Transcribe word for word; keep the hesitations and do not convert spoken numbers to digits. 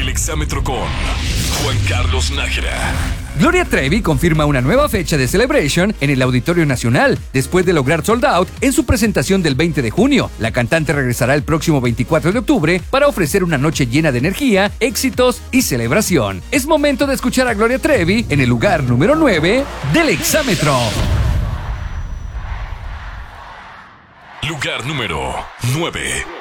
Exámetro con Juan Carlos Nájera. Gloria Trevi confirma una nueva fecha de Celebration en el Auditorio Nacional, después de lograr sold out en su presentación del veinte de junio. La cantante regresará el próximo veinticuatro de octubre para ofrecer una noche llena de energía, éxitos y celebración. Es momento de escuchar a Gloria Trevi en el lugar número nueve del Exámetro. Lugar número nueve.